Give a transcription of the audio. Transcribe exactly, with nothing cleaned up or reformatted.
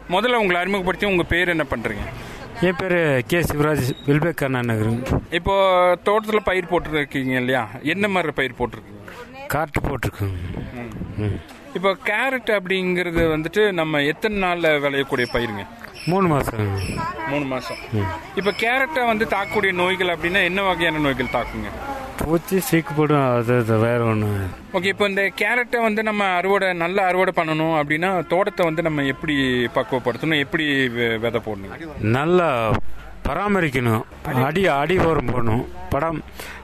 முதல்ல உங்களை அறிமுகப்படுத்தி உங்கள் பேர் என்ன பண்ணுறீங்க? என் பேர் கே சிவராஜ், வில்பேக் அண்ணா நகர். இப்போ தோட்டத்தில் பயிர் போட்டுருக்கீங்க இல்லையா, என்ன மாதிரி பயிர் போட்டிருக்கீங்க? காட்டு போட்டிருக்கோங்க. இப்போ கேரட் அப்படிங்கிறது வந்துட்டு நம்ம எத்தனை நாளில் விளையக்கூடிய பயிருங்க? மூணு மாதம். மூணு மாதம். இப்போ கேரட்டை வந்து தாக்கக்கூடிய நோய்கள் அப்படின்னா என்ன வகையான நோய்கள் தாக்குங்க? பூச்சி சீக்கு போடும், அது வேற ஒன்று. ஓகே, இப்போ இந்த கேரட்டை வந்து நம்ம அறுவடை நல்ல அறுவடை பண்ணணும் அப்படின்னா தோட்டத்தை வந்து நம்ம எப்படி பக்குவப்படுத்தணும், எப்படி விதை போடணும்? நல்லா பராமரிக்கணும். அடி அடி உரம் போடணும். படம்